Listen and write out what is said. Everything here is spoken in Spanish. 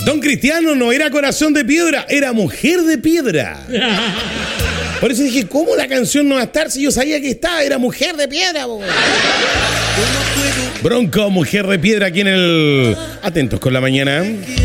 Don Cristiano no era corazón de piedra, era mujer de piedra. Por eso dije, ¿cómo la canción no va a estar si yo sabía que estaba? Era mujer de piedra. Bronco, mujer de piedra aquí en el Atentos con la Mañana.